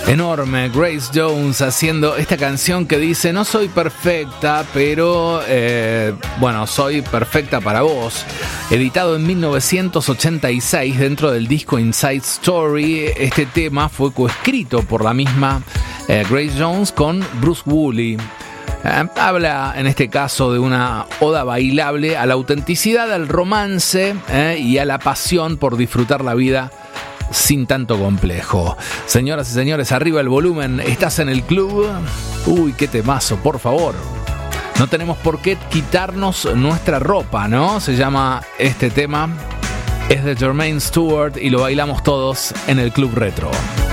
Enorme, Grace Jones haciendo esta canción que dice: no soy perfecta, pero soy perfecta para vos. Editado en 1986 dentro del disco Inside Story, este tema fue coescrito por la misma Grace Jones con Bruce Woolley. Habla en este caso de una oda bailable a la autenticidad, al romance y a la pasión por disfrutar la vida sin tanto complejo. Señoras y señores, arriba el volumen, estás en el club. Uy, qué temazo, por favor. No tenemos por qué quitarnos nuestra ropa, ¿no? Se llama este tema. Es de Jermaine Stewart y lo bailamos todos en el Club Retro.